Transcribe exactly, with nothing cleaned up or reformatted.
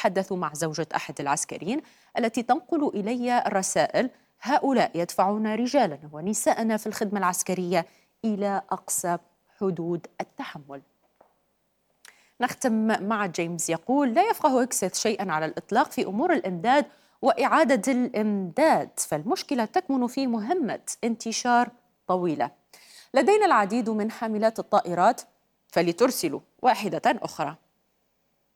أتحدث مع زوجة أحد العسكريين التي تنقل إلي الرسائل. هؤلاء يدفعون رجالنا ونساءنا في الخدمة العسكرية إلى أقصى حدود التحمل. نختم مع جيمس يقول: لا يفقه إكسث شيئا على الإطلاق في أمور الإمداد وإعادة الإمداد، فالمشكلة تكمن في مهمة انتشار طويلة. لدينا العديد من حاملات الطائرات فلترسلوا واحدة أخرى.